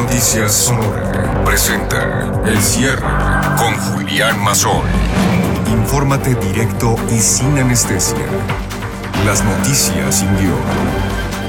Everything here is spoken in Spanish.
Noticias Sonora presenta El Cierre con Julián Mazón. Infórmate directo y sin anestesia. Las noticias sin guión.